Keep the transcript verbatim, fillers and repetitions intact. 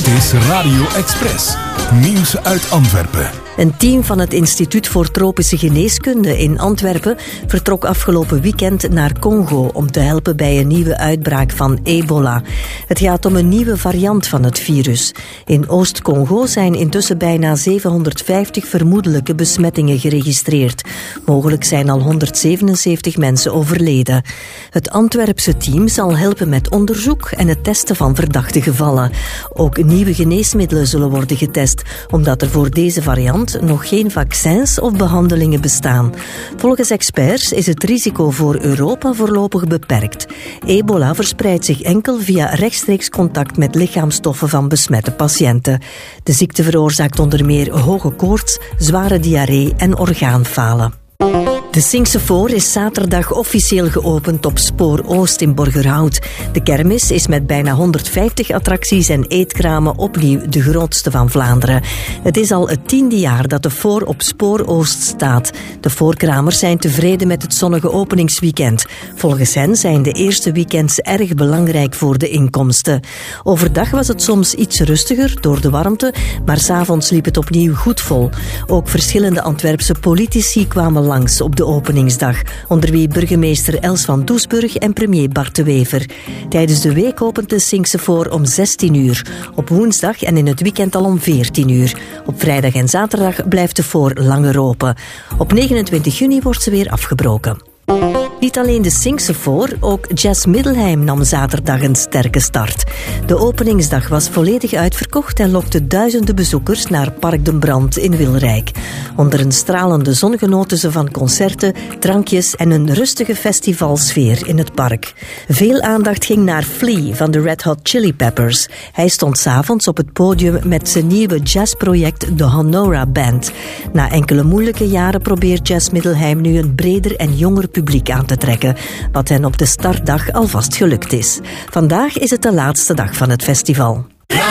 Dit is Radio Express. Nieuws uit Antwerpen. Een team van het Instituut voor Tropische Geneeskunde in Antwerpen vertrok afgelopen weekend naar Congo om te helpen bij een nieuwe uitbraak van ebola. Het gaat om een nieuwe variant van het virus. In Oost-Congo zijn intussen bijna zevenhonderdvijftig vermoedelijke besmettingen geregistreerd. Mogelijk zijn al honderdzevenenzeventig mensen overleden. Het Antwerpse team zal helpen met onderzoek en het testen van verdachte gevallen. Ook nieuwe geneesmiddelen zullen worden getest, omdat er voor deze variant nog geen vaccins of behandelingen bestaan. Volgens experts is het risico voor Europa voorlopig beperkt. Ebola verspreidt zich enkel via rechtstreeks contact met lichaamsstoffen van besmette patiënten. De ziekte veroorzaakt onder meer hoge koorts, zware diarree en orgaanfalen. De Singsefoor is zaterdag officieel geopend op Spoor Oost in Borgerhout. De kermis is met bijna honderdvijftig attracties en eetkramen opnieuw de grootste van Vlaanderen. Het is al het tiende jaar dat de Foor op Spoor Oost staat. De voorkramers zijn tevreden met het zonnige openingsweekend. Volgens hen zijn de eerste weekends erg belangrijk voor de inkomsten. Overdag was het soms iets rustiger door de warmte, maar 's avonds liep het opnieuw goed vol. Ook verschillende Antwerpse politici kwamen langs op de openingsdag, onder wie burgemeester Els van Doesburg en premier Bart de Wever. Tijdens de week opent de Singsefoor om zestien uur, op woensdag en in het weekend al om veertien uur. Op vrijdag en zaterdag blijft de Foor langer open. Op negenentwintig juni wordt ze weer afgebroken. Niet alleen de Singsefoor, ook Jazz Middelheim nam zaterdag een sterke start. De openingsdag was volledig uitverkocht en lokte duizenden bezoekers naar Park den Brand in Wilrijk. Onder een stralende zon genoten ze van concerten, drankjes en een rustige festivalsfeer in het park. Veel aandacht ging naar Flea van de Red Hot Chili Peppers. Hij stond 's avonds op het podium met zijn nieuwe jazzproject de Honora Band. Na enkele moeilijke jaren probeert Jazz Middelheim nu een breder en jonger publiek aan te trekken, wat hen op de startdag alvast gelukt is. Vandaag is het de laatste dag van het festival.